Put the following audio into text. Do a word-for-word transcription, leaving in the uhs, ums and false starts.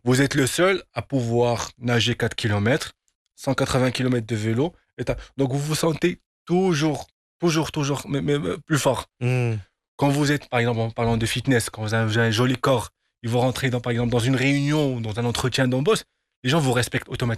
Vous êtes le seul à pouvoir nager quatre kilomètres, cent quatre-vingts kilomètres de vélo. Et t'as- donc vous vous sentez toujours, toujours, toujours mais, mais- mais plus fort. Hmm. Quand vous êtes, par exemple, en parlant de fitness, quand vous avez, vous avez un joli corps, et vous rentrez dans, par exemple, dans une réunion ou dans un entretien d'embauche, les gens vous respectent automatiquement.